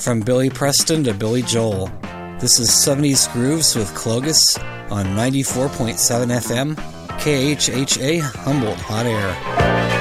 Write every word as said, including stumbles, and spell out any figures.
From Billy Preston to Billy Joel, this is seventies Grooves with Clogus on ninety-four point seven F M, K H H A Humboldt Hot Air.